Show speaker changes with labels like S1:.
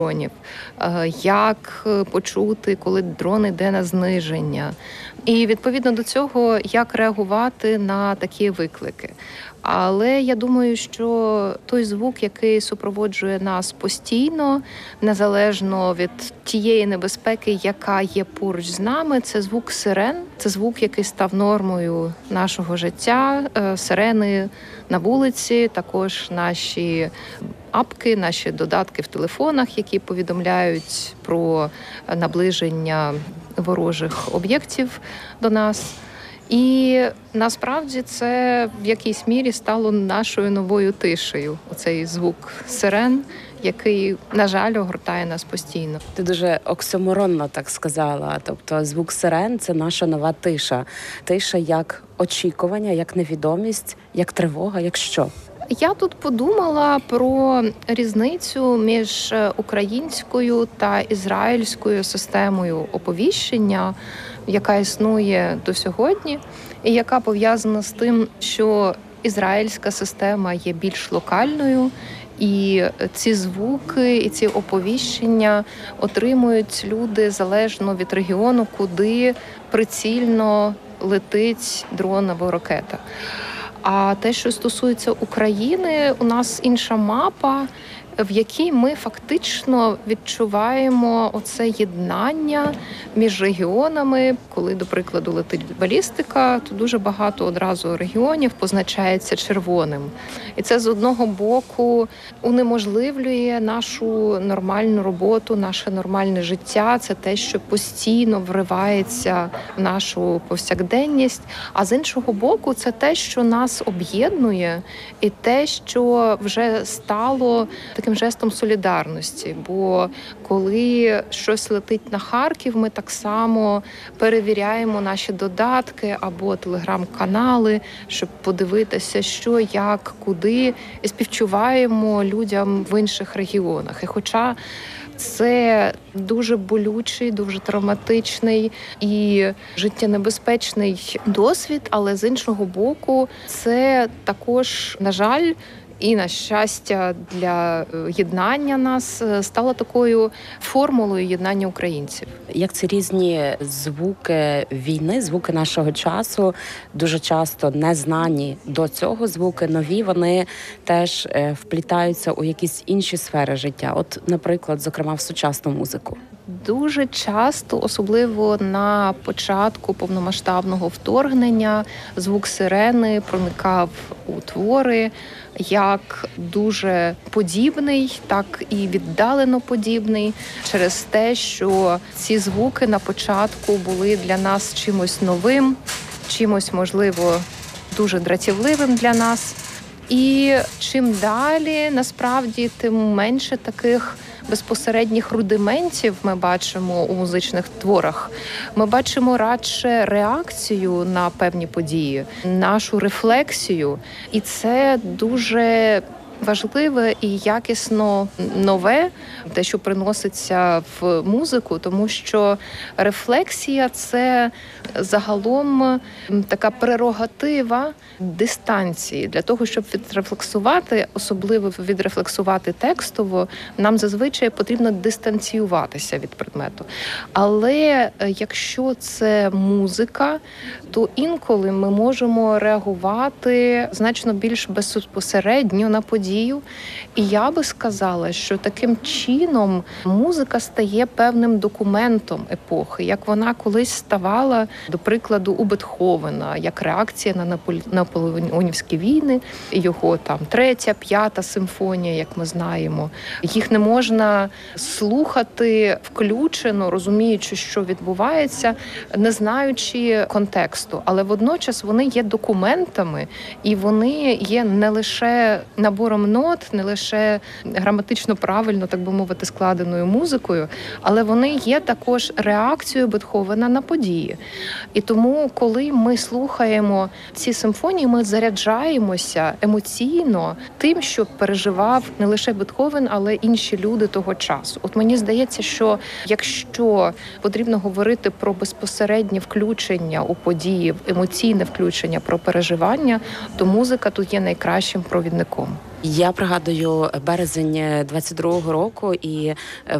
S1: дронів, як почути, коли дрон йде на зниження. І відповідно до цього, як реагувати на такі виклики. Але я думаю, що той звук, який супроводжує нас постійно, незалежно від тієї небезпеки, яка є поруч з нами, це звук сирен. Це звук, який став нормою нашого життя. Сирени на вулиці, також наші апки, наші додатки в телефонах, які повідомляють про наближення ворожих об'єктів до нас. І насправді це в якійсь мірі стало нашою новою тишею. Оцей звук сирен, який, на жаль, огортає нас постійно.
S2: Ти дуже оксиморонно так сказала. Тобто звук сирен – це наша нова тиша. Тиша як очікування, як невідомість, як тривога, як що?
S1: Я тут подумала про різницю між українською та ізраїльською системою оповіщення, яка існує до сьогодні, і яка пов'язана з тим, що ізраїльська система є більш локальною, і ці звуки, і ці оповіщення отримують люди залежно від регіону, куди прицільно летить дрон або ракета. А те, що стосується України, у нас інша мапа, в якій ми фактично відчуваємо оце єднання між регіонами. Коли, до прикладу, летить балістика, то дуже багато одразу регіонів позначається червоним. І це з одного боку унеможливлює нашу нормальну роботу, наше нормальне життя. Це те, що постійно вривається в нашу повсякденність. А з іншого боку, це те, що нас об'єднує, і те, що вже стало таким жестом солідарності. Бо коли щось летить на Харків, ми так само перевіряємо наші додатки або телеграм-канали, щоб подивитися, що, як, куди, і співчуваємо людям в інших регіонах. І хоча це дуже болючий, дуже травматичний і життєнебезпечний досвід, але з іншого боку, це також, на жаль, і, на щастя, для єднання нас стало такою формулою єднання українців.
S2: Як ці різні звуки війни, звуки нашого часу, дуже часто незнані до цього звуки, нові, вони теж вплітаються у якісь інші сфери життя. От, наприклад, зокрема, в сучасну музику.
S1: Дуже часто, особливо на початку повномасштабного вторгнення, звук сирени проникав у твори як дуже подібний, так і віддалено подібний, через те, що ці звуки на початку були для нас чимось новим, чимось, можливо, дуже дратівливим для нас. І чим далі, насправді, тим менше таких безпосередніх рудиментів ми бачимо у музичних творах. Ми бачимо радше реакцію на певні події, нашу рефлексію. І це дуже важливе і якісно нове, те, що приноситься в музику, тому що рефлексія – це загалом така прерогатива дистанції. Для того, щоб відрефлексувати, особливо відрефлексувати текстово, нам зазвичай потрібно дистанціюватися від предмету. Але якщо це музика, то інколи ми можемо реагувати значно більш безпосередньо на подію. І я би сказала, що таким чином музика стає певним документом епохи, як вона колись ставала, до прикладу, у Бетховена, як реакція на наполеонівські війни, його там 3-я, 5-та симфонія, як ми знаємо. Їх не можна слухати включено, розуміючи, що відбувається, не знаючи контексту. Але водночас вони є документами, і вони є не лише набором нот, не лише граматично правильно, так би мовити, складеною музикою, але вони є також реакцією Бетховена на події. І тому, коли ми слухаємо ці симфонії, ми заряджаємося емоційно тим, що переживав не лише Бетховен, але інші люди того часу. От мені здається, що якщо потрібно говорити про безпосереднє включення у події, емоційне включення, про переживання, то музика тут є найкращим провідником.
S2: Я пригадую березень 22-го року, і